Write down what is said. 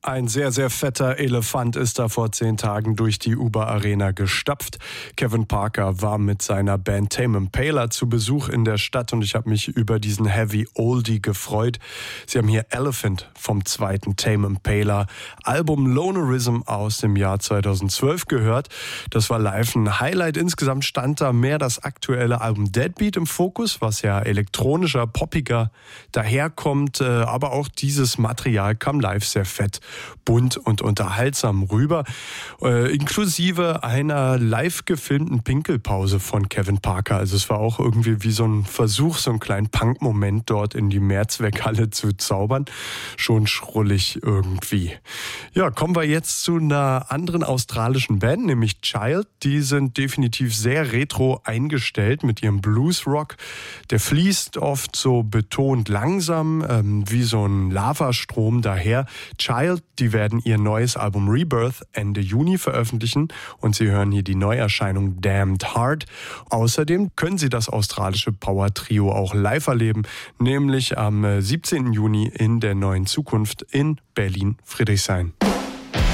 Ein sehr, sehr fetter Elefant ist da vor 10 Tagen durch die Uber Arena gestapft. Kevin Parker war mit seiner Band Tame Impala zu Besuch in der Stadt und ich habe mich über diesen Heavy Oldie gefreut. Sie haben hier Elephant vom zweiten Tame Impala Album Lonerism aus dem Jahr 2012 gehört. Das war live ein Highlight. Insgesamt stand da mehr das aktuelle Album Deadbeat im Fokus, was ja elektronischer, poppiger daherkommt. Aber auch dieses Material kam live sehr fett, bunt und unterhaltsam rüber, inklusive einer live gefilmten Pinkelpause von Kevin Parker. Also es war auch irgendwie wie so ein Versuch, so einen kleinen Punk-Moment dort in die Mehrzweckhalle zu zaubern. Schon schrullig irgendwie. Ja, kommen wir jetzt zu einer anderen australischen Band, nämlich Child. Die sind definitiv sehr retro eingestellt mit ihrem Bluesrock. Der fließt oft so betont langsam, wie so ein Lavastrom daher. Child, die werden ihr neues Album Rebirth Ende Juni veröffentlichen und Sie hören hier die Neuerscheinung Damned Heart. Außerdem können Sie das australische Power-Trio auch live erleben, nämlich am 17. Juni in der Neuen Zukunft in Berlin-Friedrichshain.